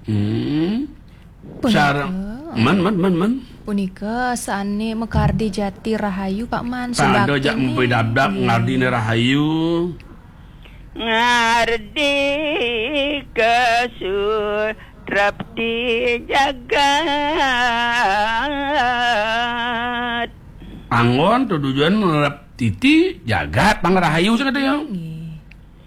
Sareng man. Punika saane mekardi jati rahayu Pak Man Pado jak mempedabdak ngardine rahayu. Ngardi kesudrap di jagat. Anggon tujuan menerap titi jagat pangrahayu cenah teh ya.